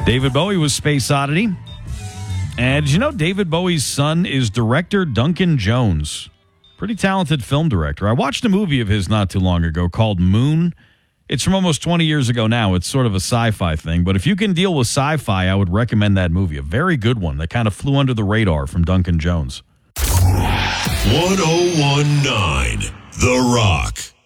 David Bowie was Space Oddity. And did you know David Bowie's son is director Duncan Jones? Pretty talented film director. I watched a movie of his not too long ago called Moon. It's from almost 20 years ago now. It's sort of a sci-fi thing. But if you can deal with sci-fi, I would recommend that movie. A very good one that kind of flew under the radar from Duncan Jones. 1019 The Rock.